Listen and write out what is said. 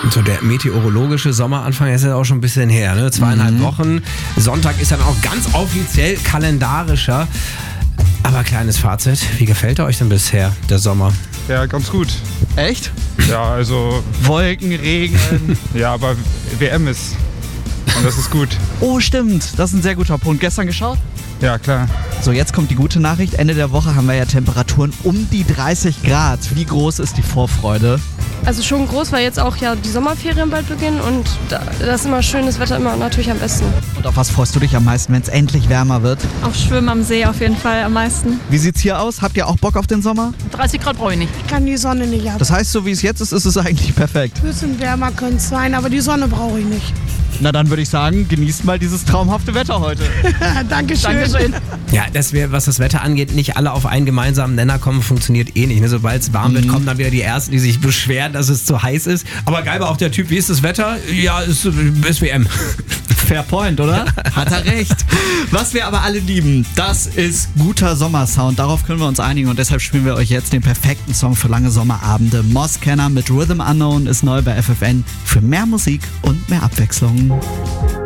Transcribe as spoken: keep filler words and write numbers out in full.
So der meteorologische Sommeranfang ist ja auch schon ein bisschen her, ne? Zweieinhalb Mhm. Wochen. Sonntag ist dann auch ganz offiziell kalendarischer. Aber kleines Fazit, wie gefällt er euch denn bisher, der Sommer? Ja, ganz gut. Echt? Ja, also, Wolken, Regen. ja, aber W M ist. Und das ist gut. Oh, stimmt. Das ist ein sehr guter Punkt. Gestern geschaut? Ja, klar. So, jetzt kommt die gute Nachricht. Ende der Woche haben wir ja Temperaturen um die dreißig Grad. Wie groß ist die Vorfreude? Also schon groß, weil jetzt auch ja die Sommerferien bald beginnen und da, das ist immer schönes Wetter, immer natürlich am besten. Und auf was freust du dich am meisten, wenn es endlich wärmer wird? Auf Schwimmen am See auf jeden Fall am meisten. Wie sieht's hier aus? Habt ihr auch Bock auf den Sommer? dreißig Grad brauche ich nicht. Ich kann die Sonne nicht ab. Das heißt, so wie es jetzt ist, ist es eigentlich perfekt. Ein bisschen wärmer könnte es sein, aber die Sonne brauche ich nicht. Na dann würde ich sagen, genießt mal dieses traumhafte Wetter heute. Dankeschön. Dankeschön. Ja, dass wir, was das Wetter angeht, nicht alle auf einen gemeinsamen Nenner kommen, funktioniert eh nicht. Ne? Sobald es warm wird, kommen dann wieder die Ersten, die sich beschweren, dass es zu heiß ist. Aber geil war auch der Typ, wie ist das Wetter? Ja, ist, ist W M. Fair point, oder? Hat er recht. Was wir aber alle lieben, das ist guter Sommersound. Darauf können wir uns einigen und deshalb spielen wir euch jetzt den perfekten Song für lange Sommerabende. Moskenner mit Rhythm Unknown ist neu bei F F N für mehr Musik und mehr Abwechslung.